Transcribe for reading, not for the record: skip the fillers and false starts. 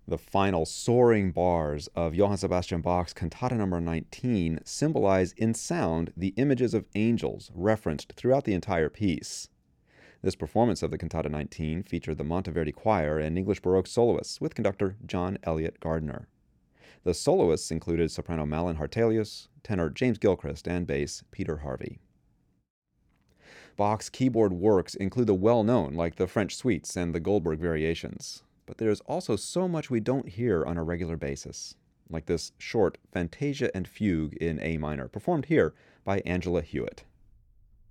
The final soaring bars of Johann Sebastian Bach's Cantata Number 19 symbolize in sound the images of angels referenced throughout the entire piece. This performance of the Cantata 19 featured the Monteverdi Choir and English Baroque soloists with conductor John Elliott Gardner. The soloists included soprano Malin Hartelius, tenor James Gilchrist, and bass Peter Harvey. Bach's keyboard works include the well-known, like the French suites and the Goldberg variations. But there's also so much we don't hear on a regular basis, like this short Fantasia and Fugue in A minor, performed here by Angela Hewitt.